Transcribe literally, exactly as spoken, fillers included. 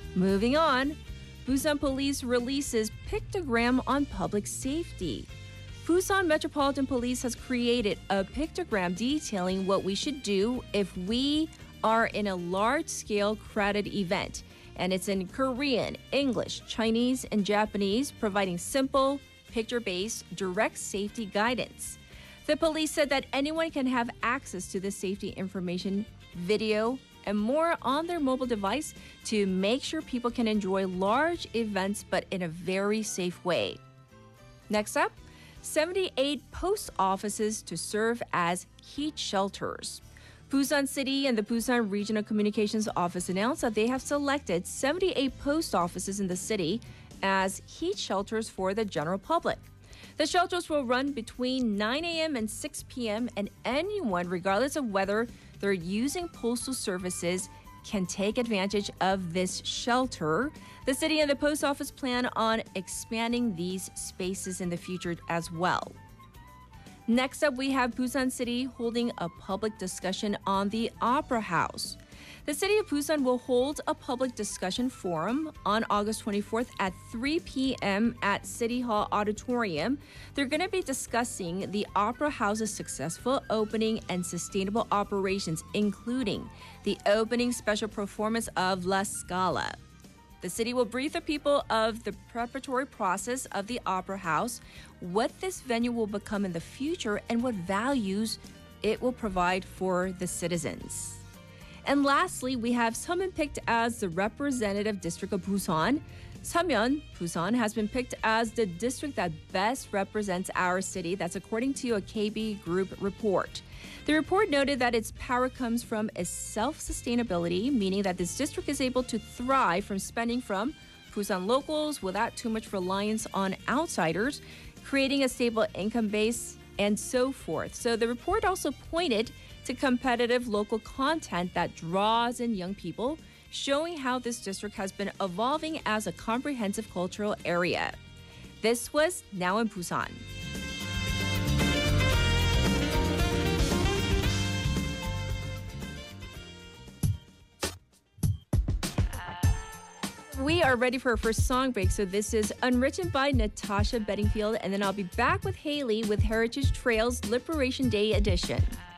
Moving on, Busan Police releases pictogram on public safety. Busan Metropolitan Police has created a pictogram detailing what we should do if we are in a large-scale crowded event. And it's in Korean, English, Chinese, and Japanese, providing simple, picture-based, direct safety guidance. The police said that anyone can have access to this safety information, video, and more on their mobile device to make sure people can enjoy large events but in a very safe way. Next up, seventy-eight post offices to serve as heat shelters. Busan City and the Busan Regional Communications Office announced that they have selected seventy-eight post offices in the city as heat shelters for the general public. The shelters will run between nine a.m. and six p.m. and anyone, regardless of whether they're using postal services, can take advantage of this shelter. The city and the post office plan on expanding these spaces in the future as well. Next up, we have Busan City holding a public discussion on the Opera House. The city of Busan will hold a public discussion forum on August twenty-fourth at three p.m. at City Hall Auditorium. They're going to be discussing the Opera House's successful opening and sustainable operations, including the opening special performance of La Scala. The city will brief the people of the preparatory process of the Opera House, what this venue will become in the future, and what values it will provide for the citizens. And lastly, we have Seomyeon picked as the representative district of Busan. Seomyeon, Busan, has been picked as the district that best represents our city. That's according to a K B Group report. The report noted that its power comes from its self-sustainability, meaning that this district is able to thrive from spending from Busan locals without too much reliance on outsiders, creating a stable income base, and so forth. So the report also pointed to competitive local content that draws in young people, showing how this district has been evolving as a comprehensive cultural area. This was Now in Busan. We are ready for our first song break. So this is Unwritten by Natasha Bedingfield, and then I'll be back with Haley with Heritage Trails Liberation Day edition.